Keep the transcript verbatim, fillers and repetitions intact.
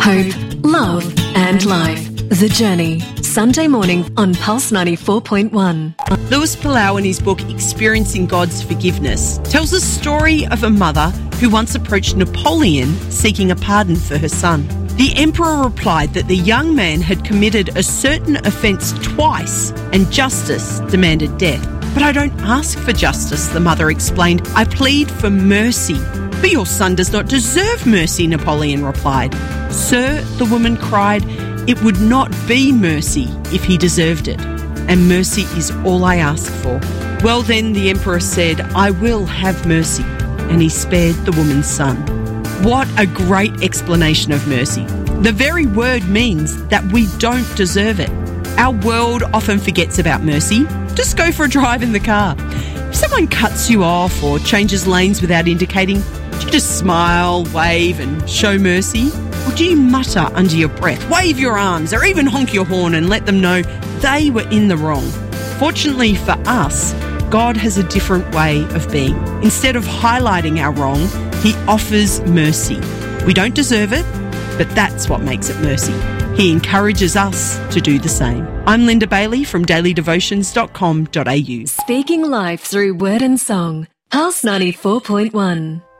hope, love and life. The Journey. Sunday morning on Pulse ninety-four point one. Lewis Palau, in his book Experiencing God's Forgiveness, tells a story of a mother who once approached Napoleon seeking a pardon for her son. The emperor replied that the young man had committed a certain offence twice and justice demanded death. "But I don't ask for justice," the mother explained. "I plead for mercy." "But your son does not deserve mercy," Napoleon replied. "Sir," the woman cried, "it would not be mercy if he deserved it, and mercy is all I ask for." "Well then," the emperor said, "I will have mercy," and he spared the woman's son. What a great explanation of mercy. The very word means that we don't deserve it. Our world often forgets about mercy. Just go for a drive in the car. If someone cuts you off or changes lanes without indicating, do you just smile, wave and show mercy? Or do you mutter under your breath, wave your arms or even honk your horn and let them know they were in the wrong? Fortunately for us, God has a different way of being. Instead of highlighting our wrong, He offers mercy. We don't deserve it, but that's what makes it mercy. He encourages us to do the same. I'm Linda Bailey from daily devotions dot com dot a u. Speaking life through word and song. Pulse ninety-four point one.